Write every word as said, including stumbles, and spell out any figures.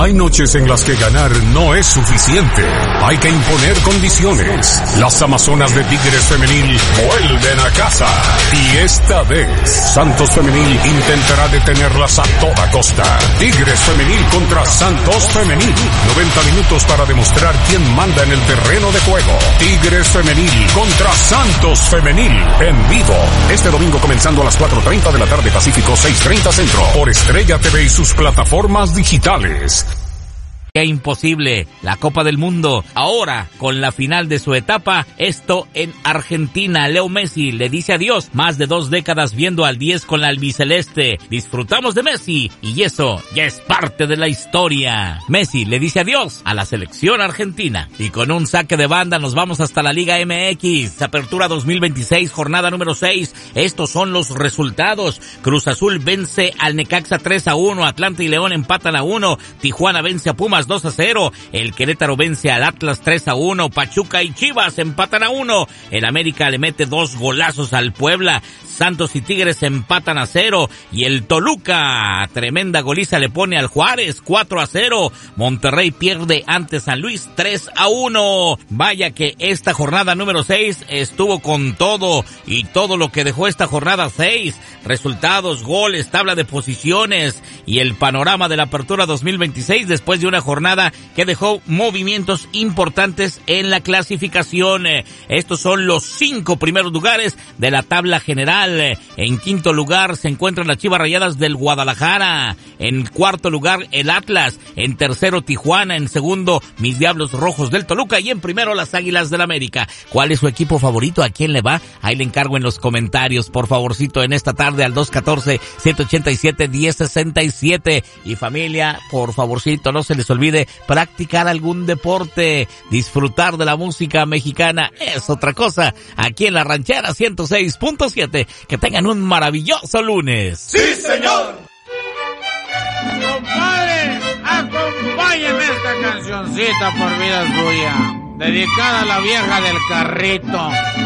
Hay noches en las que ganar no es suficiente. Hay que imponer condiciones. Las Amazonas de Tigres Femenil vuelven a casa. Y esta vez, Santos Femenil intentará detenerlas a toda costa. Tigres Femenil contra Santos Femenil. noventa minutos para demostrar quién manda en el terreno de juego. Tigres Femenil contra Santos Femenil. En vivo. Este domingo comenzando a las cuatro treinta de la tarde Pacífico, seis treinta Centro. Por Estrella T V y sus plataformas digitales. Qué imposible, la Copa del Mundo, ahora con la final de su etapa, esto en Argentina. Leo Messi le dice adiós, más de dos décadas viendo al diez con la albiceleste. Disfrutamos de Messi y eso ya es parte de la historia. Messi le dice adiós a la selección argentina. Y con un saque de banda nos vamos hasta la Liga M X, Apertura dos mil veintiséis, jornada número seis. Estos son los resultados. Cruz Azul vence al Necaxa tres a uno, Atlanta y León empatan a uno, Tijuana vence a Pumas dos a cero, el Querétaro vence al Atlas tres a uno, Pachuca y Chivas empatan a uno, el América le mete dos golazos al Puebla, Santos y Tigres empatan a cero, y el Toluca, tremenda goliza le pone al Juárez cuatro a cero, Monterrey pierde ante San Luis tres a uno. Vaya que esta jornada número seis estuvo con todo, y todo lo que dejó esta jornada seis, resultados, goles, tabla de posiciones, y el panorama de la Apertura dos mil veintiséis después de una jornada que dejó movimientos importantes en la clasificación. Estos son los cinco primeros lugares de la tabla general. En quinto lugar se encuentran las Chivas Rayadas del Guadalajara. En cuarto lugar el Atlas. En tercero Tijuana. En segundo mis Diablos Rojos del Toluca. Y en primero las Águilas del América. ¿Cuál es su equipo favorito? ¿A quién le va? Ahí le encargo en los comentarios, por favorcito, en esta tarde al dos uno cuatro, siete ocho siete, uno cero seis siete. Y familia, por favorcito, no se les olvide practicar algún deporte, disfrutar de la música mexicana es otra cosa, aquí en la Ranchera ciento seis punto siete. Que tengan un maravilloso lunes. ¡Sí, señor! Compadre, acompáñeme esta cancioncita por vida suya, dedicada a la vieja del carrito.